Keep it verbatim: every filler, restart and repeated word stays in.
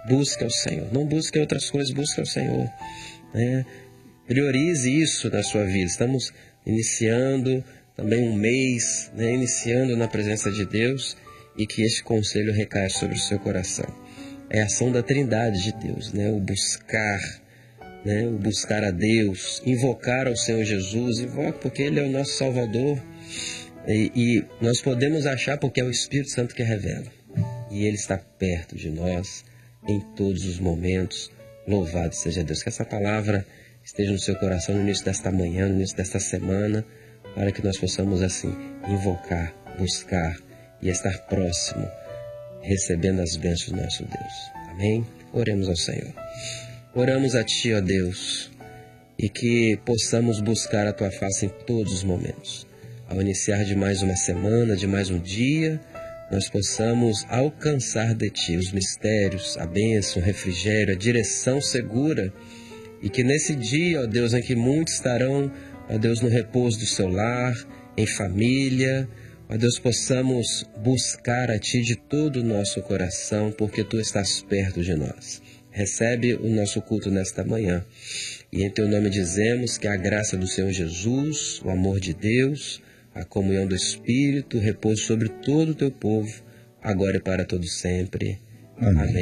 busque ao Senhor. Não busque outras coisas, busque ao Senhor, né? Priorize isso na sua vida. Estamos iniciando também um mês, né? Iniciando na presença de Deus, e que este conselho recaia sobre o seu coração. É a ação da Trindade de Deus, né? O buscar, né? O buscar a Deus, invocar ao Senhor Jesus. Invoque porque Ele é o nosso Salvador. E, e nós podemos achar porque é o Espírito Santo que revela. E Ele está perto de nós em todos os momentos. Louvado seja Deus. Que essa palavra esteja no seu coração no início desta manhã, no início desta semana, para que nós possamos assim invocar, buscar e estar próximo, recebendo as bênçãos do nosso Deus. Amém? Oremos ao Senhor. Oramos a Ti, ó Deus, e que possamos buscar a Tua face em todos os momentos. Ao iniciar de mais uma semana, de mais um dia, nós possamos alcançar de Ti os mistérios, a bênção, o refrigério, a direção segura, e que nesse dia, ó Deus, em que muitos estarão, ó Deus, no repouso do seu lar, em família, ó Deus, possamos buscar a Ti de todo o nosso coração, porque Tu estás perto de nós. Recebe o nosso culto nesta manhã. E em Teu nome dizemos que a graça do Senhor Jesus, o amor de Deus, a comunhão do Espírito, repouse sobre todo o Teu povo, agora e para todo sempre. Amém. Amém.